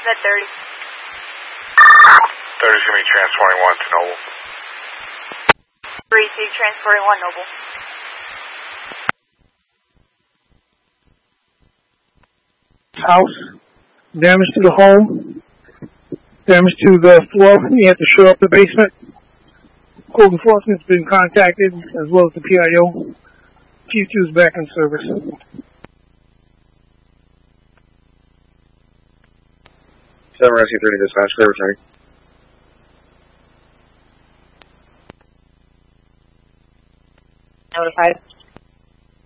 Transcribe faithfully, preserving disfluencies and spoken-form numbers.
Med thirty. thirty's going to be transporting one to Noble. three C, transporting one Noble. House, damage to the home, damage to the floor. You have to shore up the basement. Code enforcement's been contacted, as well as the P I O. Chief two is back in service. seven Rescue thirty dispatch, clear returning. Notified.